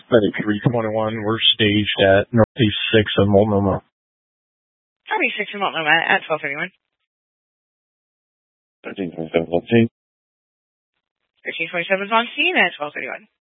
Medic 321, we're staged at Northeast 6 of Multnomah. Northeast 6 of Multnomah at 1231. 1327 on scene. 1327 is on scene at 1231.